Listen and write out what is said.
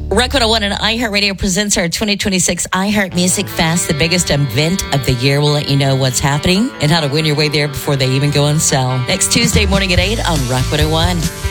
Rock 101 and iHeartRadio presents our 2026 iHeart Music Fest, the biggest event of the year. We'll let you know what's happening and how to win your way there before they even go on sale. Next Tuesday morning at 8 on Rock 101.